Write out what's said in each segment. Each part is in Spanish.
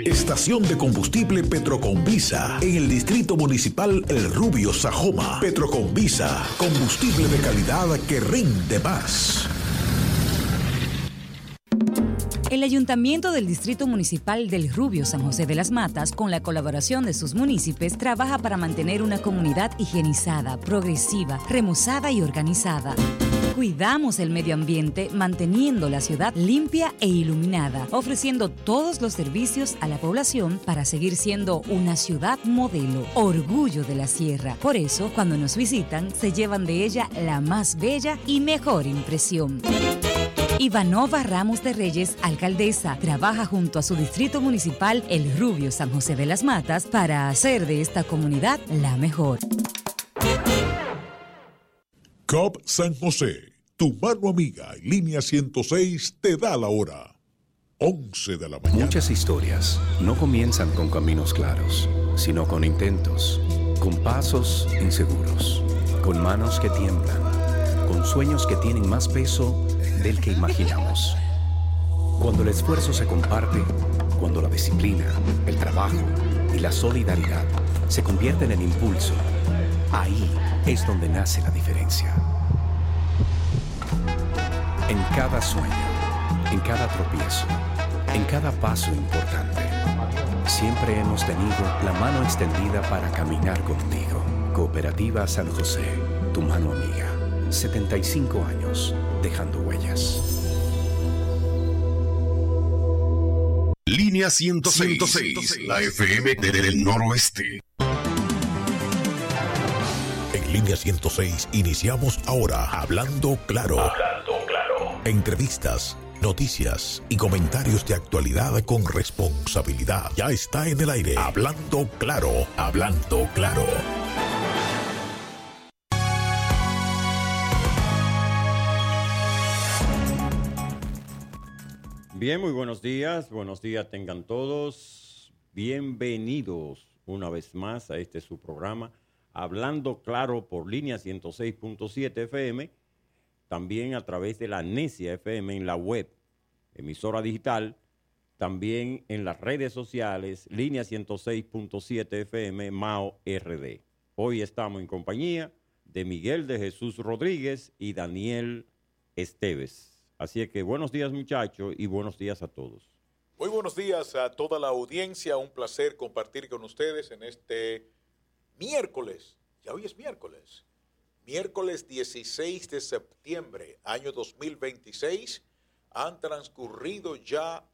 Estación de combustible Petroconvisa en el Distrito Municipal El Rubio, Sajoma. Petroconvisa, combustible de calidad que rinde más. El Ayuntamiento del Distrito Municipal del Rubio San José de las Matas, con la colaboración de sus municipios, trabaja para mantener una comunidad higienizada, progresiva, remozada y organizada. Cuidamos el medio ambiente manteniendo la ciudad limpia e iluminada, ofreciendo todos los servicios a la población para seguir siendo una ciudad modelo, orgullo de la sierra. Por eso, cuando nos visitan, se llevan de ella la más bella y mejor impresión. Ivanova Ramos de Reyes, alcaldesa, trabaja junto a su distrito municipal El Rubio San José de las Matas para hacer de esta comunidad la mejor. COP San José, tu mano amiga y línea 106 te da la hora. 11 de la mañana. Muchas historias no comienzan con caminos claros, sino con intentos, con pasos inseguros, con manos que tiemblan, con sueños que tienen más peso del que imaginamos. Cuando el esfuerzo se comparte, cuando la disciplina, el trabajo y la solidaridad se convierten en impulso, ahí es donde nace la diferencia. En cada sueño, en cada tropiezo, en cada paso importante, siempre hemos tenido la mano extendida para caminar contigo. Cooperativa San José, tu mano amiga. 75 años dejando huellas. Línea 106, la FM del noroeste. En Línea 106 iniciamos ahora Hablando Claro. Hablando Claro. Entrevistas, noticias y comentarios de actualidad con responsabilidad. Ya está en el aire. Hablando Claro. Hablando Claro. Bien, muy buenos días tengan todos, bienvenidos una vez más a este su programa, Hablando Claro por Línea 106.7 FM, también a través de la Necia FM en la web, emisora digital, también en las redes sociales, Línea 106.7 FM, Mao RD. Hoy estamos en compañía de Miguel de Jesús Rodríguez y Daniel Esteves. Así es que buenos días, muchachos, y buenos días a todos. Muy buenos días a toda la audiencia. Un placer compartir con ustedes en este miércoles. Ya hoy es miércoles. Miércoles 16 de septiembre, año 2026. Han transcurrido ya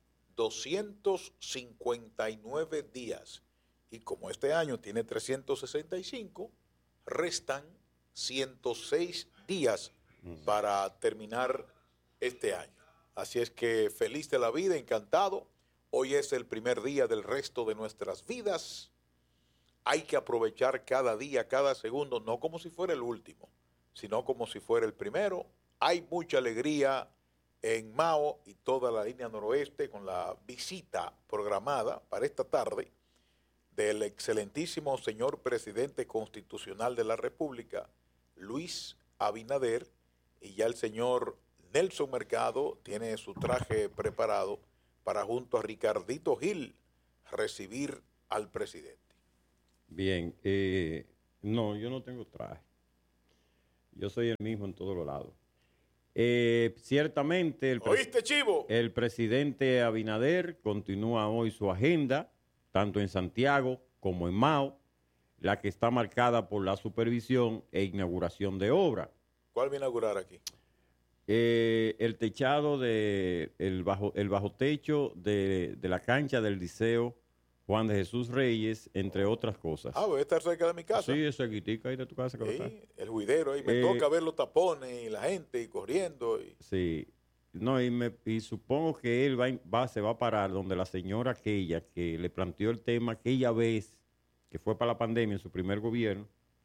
259 días. Y como este año tiene 365, restan 106 días para terminar este año. Así es que feliz de la vida, encantado. Hoy es el primer día del resto de nuestras vidas. Hay que aprovechar cada día, cada segundo, no como si fuera el último, sino como si fuera el primero. Hay mucha alegría en Mao y toda la línea noroeste con la visita programada para esta tarde del excelentísimo señor presidente constitucional de la República, Luis Abinader, y ya el señor Nelson Mercado tiene su traje preparado para junto a Ricardito Gil recibir al presidente. Bien, no, yo no tengo traje. Yo soy el mismo en todos los lados. Ciertamente ¿Oíste, Chivo? El presidente Abinader continúa hoy su agenda, tanto en Santiago como en Mao, la que está marcada por la supervisión e inauguración de obra. ¿Cuál va a inaugurar aquí? El techado el bajo techo de la cancha del Liceo Juan de Jesús Reyes, entre otras cosas. Ah, voy a estar cerca de mi casa. Sí, es cerquitica ahí de tu casa. Sí, el juidero ahí. Me toca ver los tapones y la gente y corriendo. Sí. No, y supongo que él se va a parar donde la señora aquella que le planteó el tema aquella vez, que fue para la pandemia en su primer gobierno.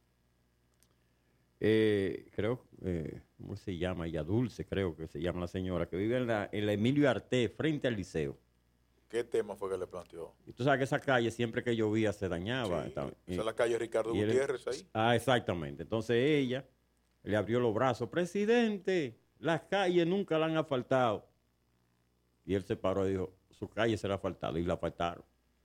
Creo, ¿cómo se llama? Ella Dulce, creo que se llama la señora, que vive en la Emilio Arté, frente al liceo. ¿Qué tema fue que le planteó? Y tú sabes que esa calle siempre que llovía se dañaba. Sí, esa es la calle Ricardo Gutiérrez ahí. Ah, exactamente. Entonces ella le abrió los brazos. Presidente, las calles nunca la han asfaltado. Y él se paró y dijo, su calle será asfaltada. Y la asfaltaron.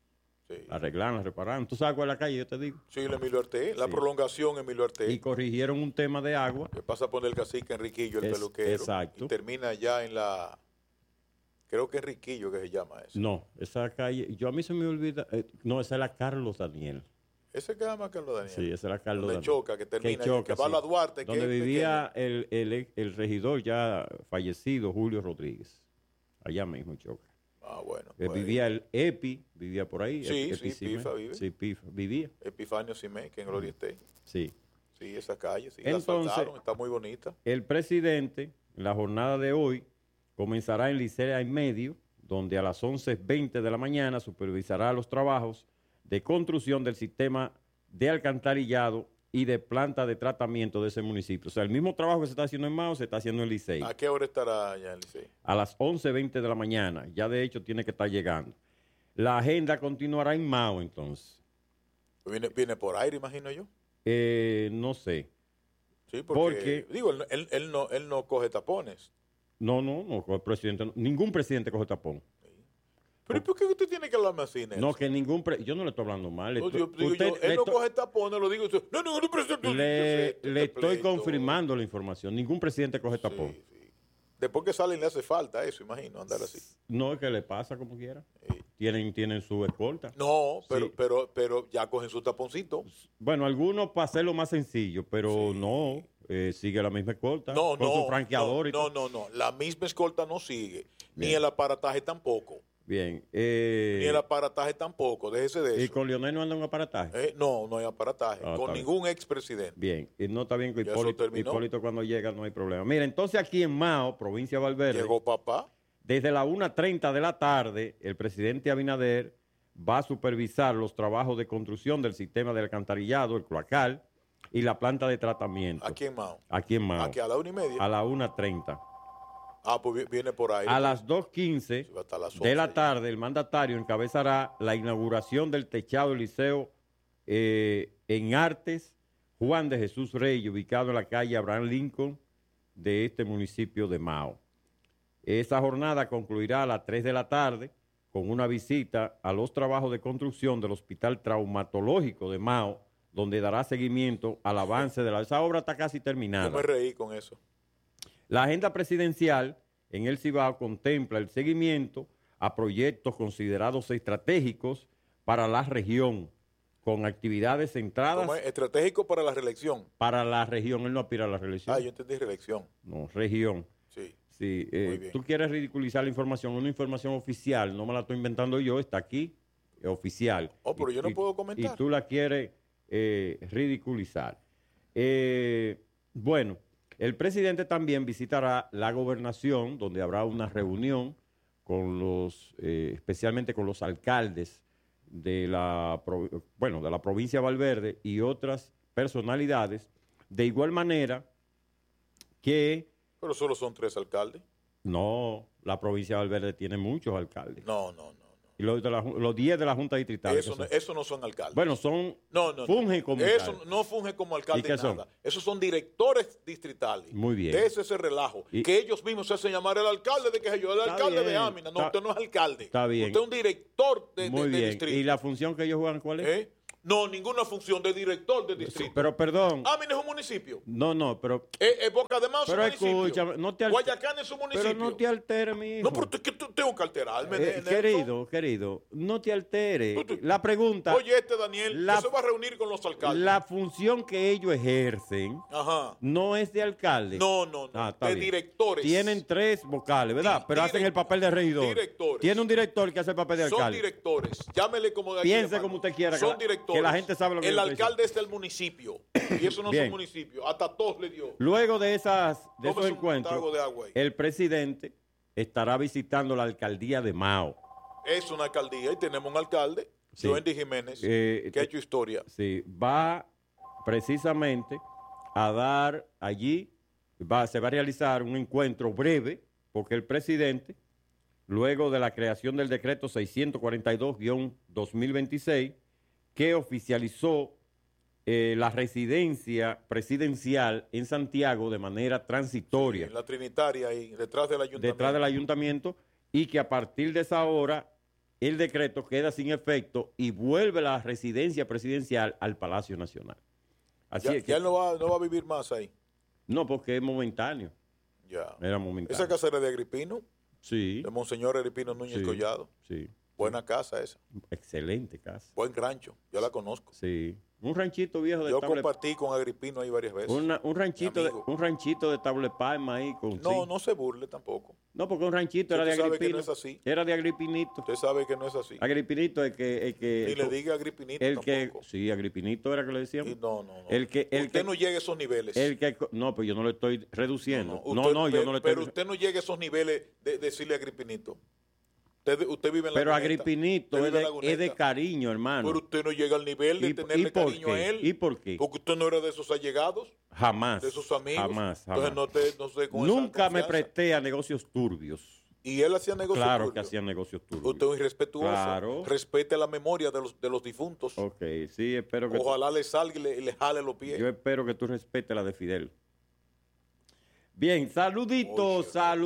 Sí. Arreglaron, repararon. ¿Tú sabes cuál es la calle? Yo te digo. Sí, el Emilio Artés, la Sí. prolongación Emilio Artés. Y corrigieron un tema de agua. Que pasa por el cacique Enriquillo, el peluquero. Exacto. Y termina ya en la... Creo que Enriquillo que se llama eso. No, esa calle, a mí se me olvida, no, esa era Carlos Daniel. Ese que llama Carlos Daniel. Sí, esa era Carlos Donde Daniel. choca, que termina, que va a la Duarte. Donde que es vivía el regidor ya fallecido, Julio Rodríguez. Allá mismo choca. Ah, bueno. Pues, Vivía el Epi, vivía por ahí. Sí, Epi sí, Pifa vive. Sí, Pifa, vivía. Epifanio Simé, que en Gloria esté. Sí. Sí, esa calle, sí. Entonces, la asfaltaron, está muy bonita. El presidente, en la jornada de hoy, comenzará en Licea y Medio, donde a las 11:20 de la mañana supervisará los trabajos de construcción del sistema de alcantarillado y de planta de tratamiento de ese municipio. O sea, el mismo trabajo que se está haciendo en Mao se está haciendo en Licey. ¿A qué hora estará ya en Licey? A las 11:20 de la mañana. Ya de hecho tiene que estar llegando. La agenda continuará en Mao entonces. Viene por aire, imagino yo. No sé. Sí, porque digo, él no coge tapones. No, el presidente, ningún presidente coge tapón. Pero ¿y por qué usted tiene que hablarme así, Nelson? No, que yo no le estoy hablando mal. No, él no coge tapones, lo digo. No, ningún presidente. Le estoy confirmando la información. Ningún presidente coge tapón. Sí. Después que salen le hace falta eso, imagino, andar así. No, es que le pasa como quiera. Sí. Tienen su escolta. No, Sí. pero ya cogen su taponcito. Bueno, algunos para hacerlo más sencillo, pero no, sigue la misma escolta. No, con su franqueador y todo. no. La misma escolta no sigue. Ni Bien. el aparataje tampoco. Bien. Ni el aparataje tampoco. Déjese de eso. ¿Y con Leonel no anda un aparataje? No hay aparataje. Ah, con está ningún expresidente. Bien. Y no está bien que Ya eso terminó. Hipólito cuando llega no hay problema. Mira, entonces aquí en Mao, provincia de Valverde. Llegó papá. Desde la 1:30 de la tarde, el presidente Abinader va a supervisar los trabajos de construcción del sistema de alcantarillado, el cloacal y la planta de tratamiento. Aquí en Mao. Aquí en Mao. Aquí a la 1:30. A la 1:30. Ah, pues viene por ahí. A las 2:15 Sí, va hasta las de la 11 ya. tarde, el mandatario encabezará la inauguración del techado del liceo en Artes Juan de Jesús Rey, ubicado en la calle Abraham Lincoln de este municipio de Mao. Esa jornada concluirá a las 3 de la tarde con una visita a los trabajos de construcción del Hospital Traumatológico de Mao, donde dará seguimiento al avance de esa obra está casi terminada. Yo me reí con eso. La agenda presidencial en el Cibao contempla el seguimiento a proyectos considerados estratégicos para la región, con actividades centradas ¿Cómo es? Estratégico para la reelección. para la región. Él no aspira a la reelección. Ah, yo entendí reelección. No, región. Sí. Sí, Muy bien. tú quieres ridiculizar la información, una información oficial, no me la estoy inventando yo, está aquí, oficial. Oh, pero yo no puedo comentar. Y tú la quieres ridiculizar. Bueno, el presidente también visitará la gobernación, donde habrá una reunión con especialmente con los alcaldes de la provincia de Valverde y otras personalidades, de igual manera que Pero solo son 3 alcaldes. no, la provincia de Valverde tiene muchos alcaldes. No. Y los 10 de la Junta Distrital. Eso no son alcaldes. Bueno, fungen como Eso alcaldes. no funge como ¿Y alcalde qué son? nada. Esos son directores distritales. Muy bien. De ese relajo. Y- que ellos mismos se hacen llamar el alcalde de que yo, el Está alcalde de bien. Amina. No, Está- usted no es alcalde. está bien. Usted es un director de Muy bien. distrito. ¿Y la función que ellos juegan cuál es? ¿Eh? No, ninguna función de director de distrito. Pero perdón. Amina es un municipio. No, pero Boca de Mao es un Pero municipio. escúchame, no te Guayacán es un municipio. pero no te alteres, mi hijo. No, pero es que tengo que alterarme. Nelson. Querido, no te alteres. Tú- La pregunta, Oye, Daniel, La- que se va a reunir con los alcaldes. la función que ellos ejercen Ajá. no es de alcalde. No. Está de bien. directores. Tienen 3 vocales, ¿verdad? Pero hacen el papel de regidor. Directores. Tiene un director que hace el papel de Son alcalde. directores. Llámele como de aquí. Piense hermano. como usted quiera, Son que directores. la gente sabe lo que el yo estoy alcalde es del municipio. Y eso no Bien. son municipios. Hasta todos le dio. Luego de esos Tómese un encuentros, trago de agua ahí. el presidente estará visitando la alcaldía de Mao. Es una alcaldía y tenemos un alcalde, Sí. Joendy Jiménez, Eh, que ha hecho historia. Sí, va precisamente a dar allí, se va a realizar un encuentro breve, porque el presidente, luego de la creación del decreto 642-2026, que oficializó la residencia presidencial en Santiago de manera transitoria, En la Trinitaria ahí, detrás del ayuntamiento. detrás del ayuntamiento, y que a partir de esa hora el decreto queda sin efecto y vuelve la residencia presidencial al Palacio Nacional. Así es que, ya él no va a vivir más ahí. no, porque es momentáneo. Ya. Era momentáneo. ¿Esa casa era de Agripino? Sí. De Monseñor Agripino Núñez Sí. Collado. Sí. Buena casa esa. Excelente casa. Buen rancho. Yo la conozco. Sí. Un ranchito viejo de Yo Table compartí con Agripino ahí varias veces. un ranchito amigo. un ranchito de Table Palma ahí con No, sí. no se burle tampoco. No, porque un ranchito Usted era de sabe que Agripino. no es así. Era de Agripinito. Usted sabe que no es así. Agripinito es que Ni le diga Agripinito el que tampoco. sí, Agripinito era que le decíamos. Y no. Usted no llega a esos niveles. No, pues yo no le estoy reduciendo. Usted- yo no le estoy. Pero usted no llega a esos niveles de decirle Agripinito. Usted vive en la Pero cuneta. Agripinito Usted es vive en la de cuneta. cariño, hermano. Pero usted no llega al nivel de tenerle por cariño a qué? él. ¿Y por qué? Porque usted no era de esos allegados, Jamás. de esos amigos. Jamás. Entonces no sé con esa Nunca me confianza. presté a negocios turbios. Y él hacía negocios Claro que turbios. hacía negocios turbios. Usted es un irrespetuoso. Claro. Respete la memoria de los difuntos. Ok, sí, espero que Ojalá le salga y le jale los pies. yo espero que tú respetes la de Fidel. Bien, saludito.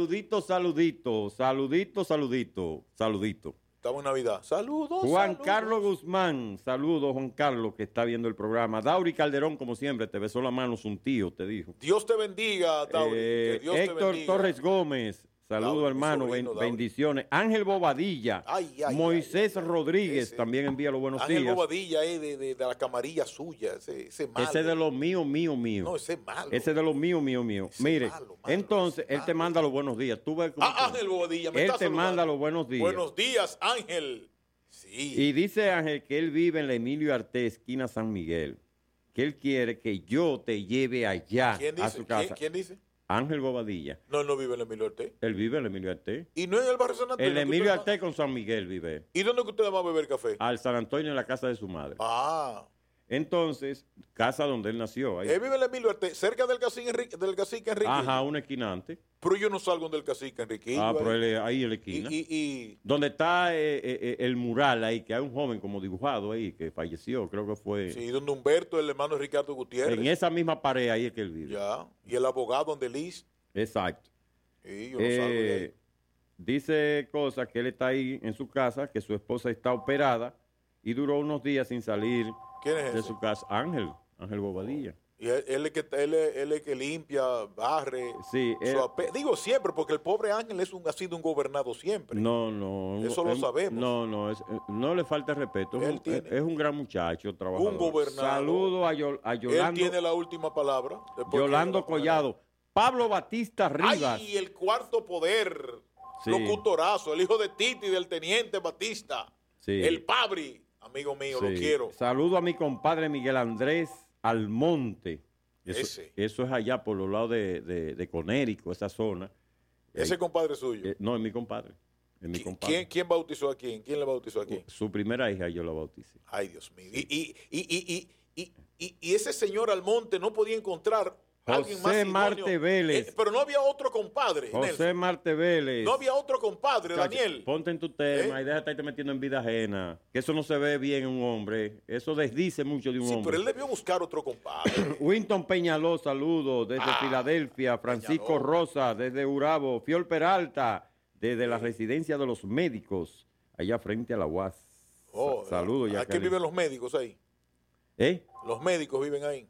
Estamos en Navidad. Saludos. Juan saludos. Carlos Guzmán, saludos Juan Carlos que está viendo el programa. Dauri Calderón, como siempre, te besó la mano un tío, te dijo. Dios te bendiga, Dauri. Que Dios te Héctor bendiga. Torres Gómez, saludos Dauri, mi hermano, sobrino, Dauri. bendiciones. Ángel Bobadilla, Moisés Rodríguez, Ese. también envía los buenos Ángel días. Bobadilla de la camarilla suya. Ese malo. Ese de los míos. No, ese es malo. Ese de los míos. Ese Mire, malo, entonces ese él te malo. manda los buenos días. Tú ves cómo Ángel Bobadilla, me él está te saludando. manda los buenos días. Buenos días, Ángel. Sí. Y dice Ángel que él vive en la Emilio Arte, esquina San Miguel. Que él quiere que yo te lleve allá ¿Quién a dice? su casa. ¿Quién dice? Ángel Bobadilla. No, él no vive en el Emilio Arte. Él vive en el Emilio Arte. Y no en el barrio San Antonio. El que Emilio usted Arte con San Miguel vive. va- ¿Y dónde que usted va a beber café? Al San Antonio en la casa de su madre. Ah. Entonces, casa donde él nació. Ahí. Él vive en el Emilio Arte, cerca del cacique Enrique. Ajá, un esquinante. Pero yo no salgo del cacique Enrique. Pero él es ahí en la esquina. Y Donde está el mural ahí, que hay un joven como dibujado ahí, que falleció, creo que fue. sí, donde Humberto, el hermano de Ricardo Gutiérrez. En esa misma pared ahí es que él vive. Ya. Y el abogado donde Liz. Exacto. Sí, yo no salgo de ahí. Dice cosas que él está ahí en su casa, que su esposa está operada y duró unos días sin salir ¿Quién es de ese? su casa. Ángel Bobadilla. Y él es que limpia, barre. Sí, Digo siempre, porque el pobre Ángel ha sido un gobernado siempre. no. Eso lo sabemos. No le falta respeto. Él tiene- Es un gran muchacho, trabajador. Un gobernador. Saludo a Él Yolando, tiene la última palabra. después Yolando que- Collado. Pablo Batista Rivas. ¡Ay, el cuarto poder! Sí. Locutorazo, el hijo de Titi del teniente Batista. Sí. El Pabri, amigo mío, Sí. lo quiero. Saludo a mi compadre Miguel Andrés Almonte. Ese. Eso es allá por los lados de Conérico, esa zona. Ese compadre suyo. No, es mi compadre. Es mi compadre. ¿Quién bautizó a quién? ¿Quién le bautizó a quién? Su primera hija yo la bauticé. Ay, Dios mío. Y ese señor Almonte no podía encontrar a alguien más José idóneo. Marte Vélez. Pero no había otro compadre, José Nelson. Marte Vélez. No había otro compadre, Chacho, Daniel. Ponte en tu tema y déjate estar metiendo en vida ajena. Que eso no se ve bien en un hombre. Eso desdice mucho de un Sí, hombre. pero él debió buscar otro compadre. Winton Peñaló, saludos desde Filadelfia. Francisco Peñaló. Rosa, desde Urabo. Fiol Peralta, desde la residencia de los médicos, allá frente a la UAS. Oh, Saludos, ya. Aquí viven los médicos ahí. ¿Eh? Los médicos viven ahí.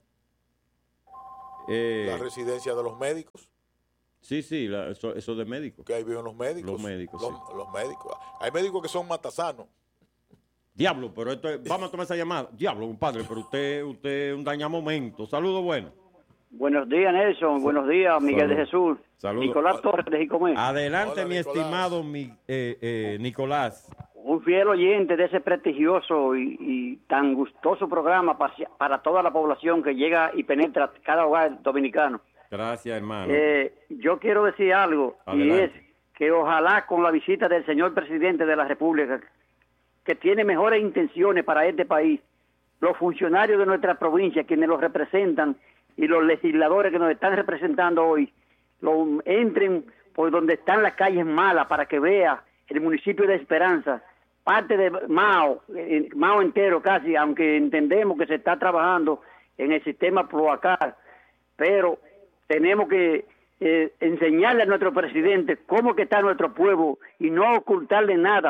La residencia de los médicos. Sí, eso de médicos. Que ahí viven los médicos. Los médicos, Los médicos. Hay médicos que son matasanos. Diablo, pero esto es, vamos a tomar esa llamada. Diablo, compadre, pero usted es un dañamomento. Saludos, bueno. Buenos días, Nelson. Buenos días, Miguel Salud. de Jesús. Saludos. Nicolás Torres de Jicomé. Adelante, Hola, mi Nicolás. estimado Nicolás. Un fiel oyente de ese prestigioso y tan gustoso programa para toda la población que llega y penetra cada hogar dominicano. Gracias, hermano. Yo quiero decir algo, Adelante. y es que ojalá con la visita del señor presidente de la República, que tiene mejores intenciones para este país, los funcionarios de nuestra provincia, quienes los representan, y los legisladores que nos están representando hoy, entren por donde están las calles malas para que vea el municipio de Esperanza, parte de Mao entero casi, aunque entendemos que se está trabajando en el sistema Proacar, pero tenemos que enseñarle a nuestro presidente cómo que está nuestro pueblo y no ocultarle nada,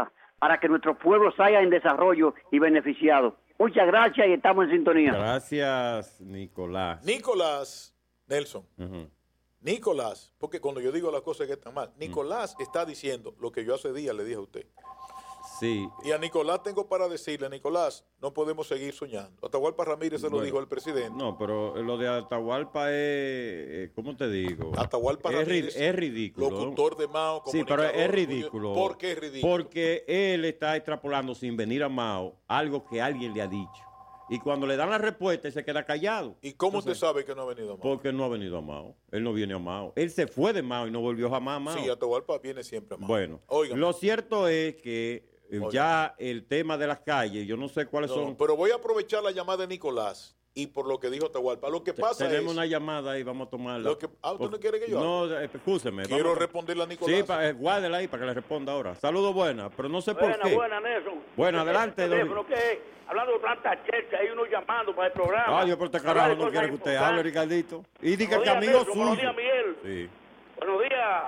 para que nuestro pueblo salga en desarrollo y beneficiado. Muchas gracias y estamos en sintonía. Gracias, Nicolás. Nicolás, Nelson. Ujú. Nicolás, porque cuando yo digo las cosas que están mal, Nicolás está diciendo lo que yo hace días le dije a usted. Sí. Y a Nicolás tengo para decirle, Nicolás, no podemos seguir soñando. Atahualpa Ramírez se lo Bueno, dijo al presidente. No, pero lo de Atahualpa es, ¿cómo te digo? Atahualpa Ramírez, es ridículo. locutor de Mao, Sí, pero es comunicador, ridículo. ¿Por qué es ridículo? Porque él está extrapolando sin venir a Mao algo que alguien le ha dicho. Y cuando le dan la respuesta, él se queda callado. ¿Y cómo Entonces, usted sabe que no ha venido a Mao? Porque no ha venido a Mao. Él no viene a Mao. Él se fue de Mao y no volvió jamás a Mao. Sí, Atahualpa viene siempre a Mao. Bueno, Óigame. lo cierto es que ya el tema de las calles, yo no sé cuáles No, son. pero voy a aprovechar la llamada de Nicolás y por lo que dijo Atahualpa. Lo que pasa Tenemos es... una llamada y vamos a tomarla. ¿Usted no quiere que yo No, escúcheme. Quiero vamos a- responderle a Nicolás. Sí, guárdela ahí para que le responda ahora. Saludos buenas, pero no sé por Buena, qué. buena, Nelson. Bueno, adelante, don- Teléfono que hablando de planta checha, hay uno llamando para el programa. Ay, yo por este carajo no quiero que usted hable, Ricardito. Y diga que amigo Nelson, suyo. buenos días, Miguel. Sí. Buenos días,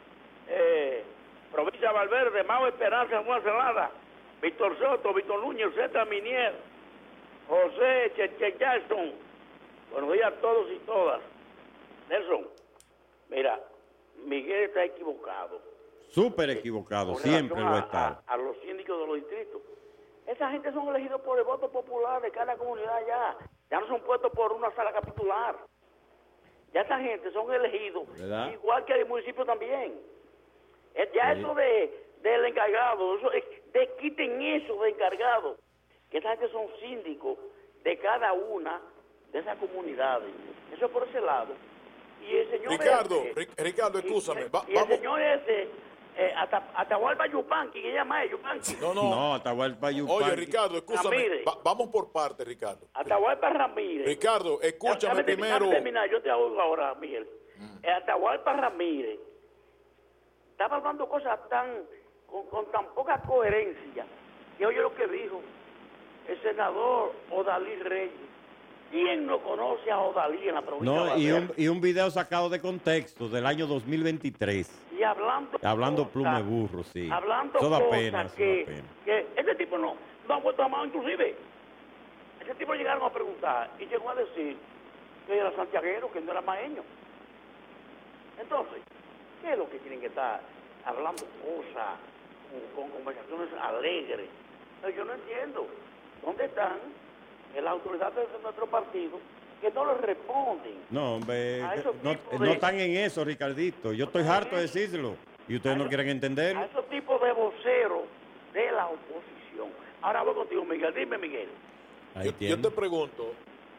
provincia de Valverde, Mao Esperanza, Juan Celada, Víctor Soto, Víctor Núñez, Z. Minier, José Cheche Jackson. Buenos días a todos y todas. Nelson, mira, Miguel está equivocado. Súper equivocado, Con siempre relación lo ha estado. a los síndicos de los distritos. Esa gente son elegidos por el voto popular de cada comunidad ya. Ya no son puestos por una sala capitular. Ya esta gente son elegidos, ¿Verdad? igual que el municipio también. Ya Sí. eso del encargado, quiten eso de encargado. Que esta gente son síndicos de cada una de esas comunidades. Eso por ese lado. Y el señor Ricardo, escúchame. y el Vamos. señor ese, Atahualpa Yupanqui, que llama Yupanqui. No, Atahualpa Yupanqui. Oye, Ricardo, escúchame. Ramírez. Vamos por partes, Ricardo. Atahualpa Ramírez. Ricardo, escúchame Déjame primero. terminar, yo te oigo ahora, Miguel. Atahualpa Ramírez estaba hablando cosas con tan poca coherencia. Y oye lo que dijo el senador Odalí Reyes. ¿Quién no conoce a Odalí en la provincia No, de y Valverde? un video sacado de contexto del año 2023. Y hablando Hablando cosas, pluma de burro, sí. Hablando Eso da cosas pena, eso da que, pena. que ese tipo no ha vuelto a Mao inclusive. Ese tipo llegaron a preguntar y llegó a decir que era santiaguero, que no era maeño. Entonces, ¿qué es lo que tienen que estar hablando cosas con conversaciones alegres? No, yo no entiendo. ¿Dónde están las autoridades de nuestro partido que no les responden? No, hombre, A esos no, tipos no de- están en eso, Ricardito. Yo estoy harto de decírselo. Y ustedes no quieren A entenderlo. esos tipos de voceros de la oposición. Ahora voy contigo, Miguel. Dime, Miguel. Ahí Yo tiene. te pregunto,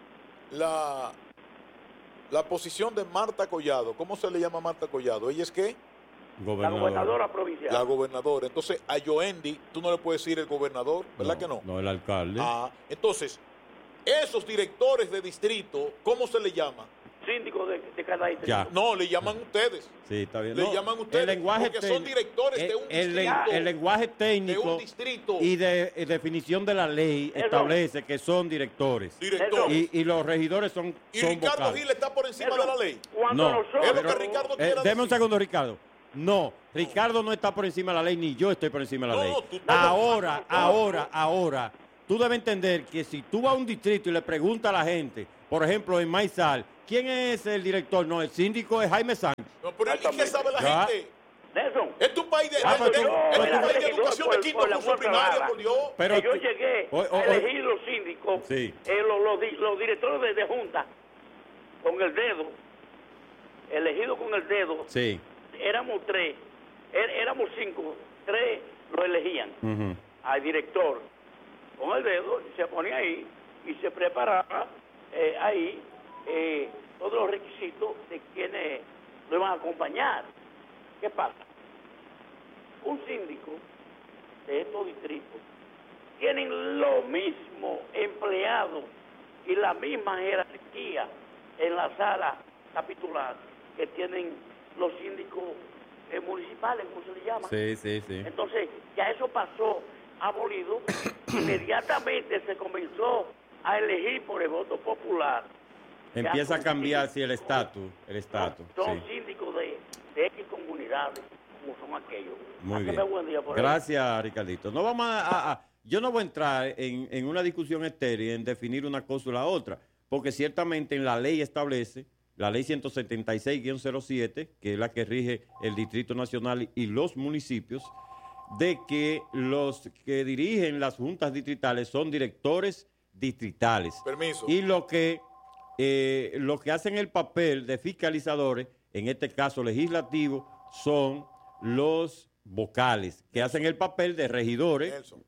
la posición de Marta Collado, ¿cómo se le llama a Marta Collado? ¿Ella es qué? La Gobernador. gobernadora provincial. La gobernadora. Entonces, a Joendi, tú no le puedes decir el gobernador, ¿verdad que no? No, el alcalde. Ah, entonces, esos directores de distrito, ¿cómo se le llama? Síndico de cada distrito. Ya. No, le llaman ustedes. Sí, está bien. Le No, llaman ustedes, el lenguaje porque son directores de un distrito. el lenguaje técnico de un distrito. y de definición de la ley Eso. establece que son directores. Directores. Y los regidores son Y son Ricardo vocales. Gil está por encima Eso, de la ley. Cuando No. nosotros... Es lo que Ricardo quiere Deme un decir. segundo, Ricardo. No, Ricardo no está por encima de la ley, ni yo estoy por encima de la No, ley. tú- Ahora, tú debes entender que si tú vas a un distrito y le preguntas a la gente, por ejemplo, en Maizal, ¿quién es el director? No, el síndico es Jaime Sánchez. No, pero ¿y qué sabe la Ya. gente? Nelson, Es un país de, Ah, pero tú- es un pero país de tú- educación de quinto por la curso fuerza primaria, rara. por Dios. Pero que yo tú- llegué o- a elegir los síndicos, Sí. los directores de junta, con el dedo, elegidos con el dedo, Sí. éramos 3, éramos 5, 3 lo elegían Ujú. al director con el dedo, se ponía ahí y se preparaba ahí todos los requisitos de quienes lo iban a acompañar. ¿Qué pasa? Un síndico de estos distritos tienen los mismos empleados y la misma jerarquía en la sala capitular que tienen los síndicos municipales, como se le llama. Sí, sí, sí. Entonces, ya eso pasó abolido. Inmediatamente se comenzó a elegir por el voto popular. Empieza a Ya cambiar, son sí, el estatus. El estatus, Son sí. síndicos de X comunidades. como son aquellos. Muy Hasta bien. buen día por ahí. Gracias, Ricardito. No vamos yo no voy a entrar en una discusión estéril, en definir una cosa o la otra, porque ciertamente en la ley establece, la ley 176-07, que es la que rige el Distrito Nacional y los municipios, de que los que dirigen las juntas distritales son directores distritales. Permiso. Y lo que hacen el papel de fiscalizadores, en este caso legislativo, son los vocales, que hacen el papel de regidores. Nelson,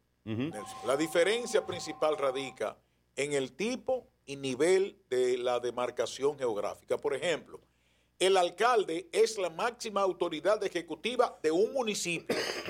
la diferencia principal radica en el tipo y nivel de la demarcación geográfica. Por ejemplo, el alcalde es la máxima autoridad ejecutiva de un municipio.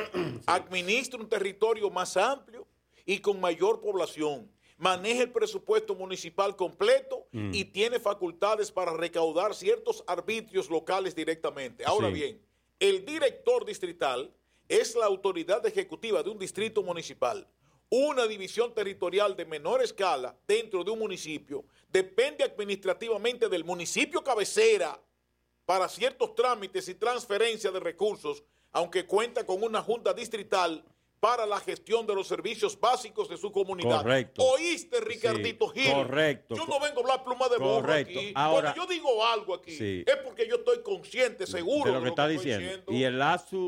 Administra un territorio más amplio y con mayor población. Maneja el presupuesto municipal completo y tiene facultades para recaudar ciertos arbitrios locales directamente. Ahora bien, el director distrital es la autoridad ejecutiva de un distrito municipal. Una división territorial de menor escala dentro de un municipio depende administrativamente del municipio cabecera para ciertos trámites y transferencia de recursos, aunque cuenta con una junta distrital para la gestión de los servicios básicos de su comunidad. Correcto. ¿Oíste, Ricardito Gil? Correcto. Yo no vengo a hablar pluma de burro aquí. Ahora, cuando yo digo algo aquí, es porque yo estoy consciente, seguro de lo que está diciendo. ¿Y el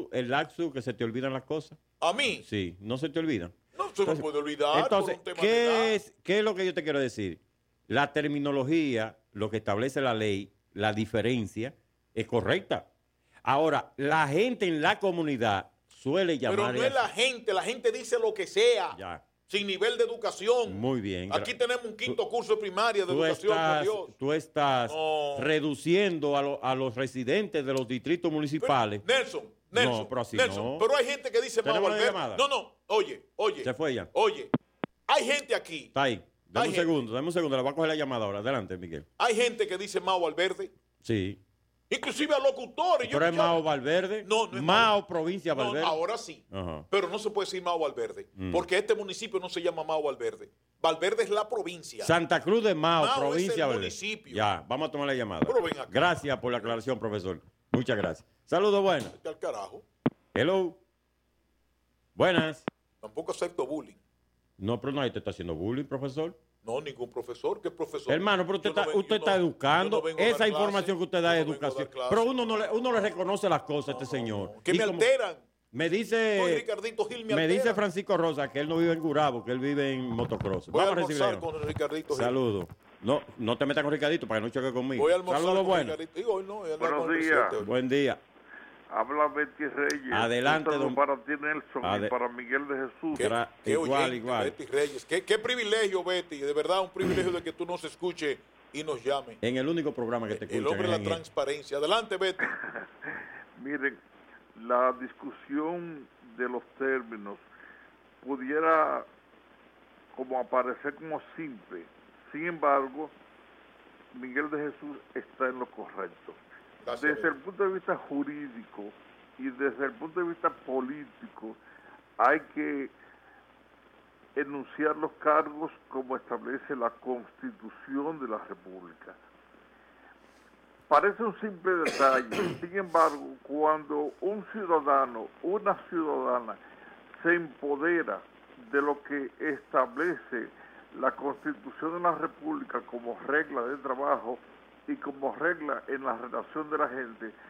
laxu que se te olvidan las cosas? ¿A mí? Sí, no se te olvidan. No se me puede olvidar. Entonces, por un tema de edad. ¿qué es lo que yo te quiero decir? La terminología, lo que establece la ley, la diferencia, es correcta. Ahora, la gente en la comunidad suele llamar... Pero no es la gente dice lo que sea, ya, sin nivel de educación. Muy bien. Aquí tenemos un quinto curso de primaria de educación, por Dios. Tú estás reduciendo a los residentes de los distritos municipales. Nelson, no, pero así Nelson, no. pero hay gente que dice Mau Valverde. No, oye. Se fue ya. Oye, hay gente aquí. Está ahí. Dame un segundo, le voy a coger la llamada ahora. Adelante, Miguel. Hay gente que dice Mau Valverde. Sí. Inclusive a locutores. ¿Pero es Mao Valverde? No es Mao Provincia Valverde. No, ahora sí. Pero no se puede decir Mao Valverde. Porque este municipio no se llama Mao Valverde. Valverde es la provincia. Santa Cruz de Mao, provincia es el Valverde. municipio. Ya, vamos a tomar la llamada. Pero ven acá. Gracias por la aclaración, profesor. Muchas gracias. Saludos, buenas. Vete al carajo. Hello. Buenas. Tampoco acepto bullying. No, pero nadie te está haciendo bullying, profesor. No, ningún profesor. ¿Qué profesor? Hermano, pero usted está educando. Esa información que usted da es educación. Pero uno le reconoce las cosas a este señor. Que me alteran. Me dice Ricardito Gil me dice Francisco Rosa que él no vive en Gurabo, que él vive en motocross. Voy a almorzar con Ricardito Gil. Saludos. No te metas con Ricardito para que no choque conmigo. Voy a almorzar Saludos, con Ricardito. Buenos días. Buen día. Habla Betty Reyes. Adelante, don. Para ti, Nelson, y para Miguel de Jesús. Igual. Betty Reyes. Qué privilegio, Betty. De verdad, un privilegio de que tú nos escuches y nos llames. En el único programa que te escuchan. El hombre de la transparencia. Adelante, Betty. Miren, la discusión de los términos pudiera como aparecer como simple. Sin embargo, Miguel de Jesús está en lo correcto. Desde el punto de vista jurídico y desde el punto de vista político, hay que enunciar los cargos como establece la Constitución de la República. Parece un simple detalle, sin embargo, cuando un ciudadano, una ciudadana, se empodera de lo que establece la Constitución de la República como regla de trabajo y como regla en la relación de la gente,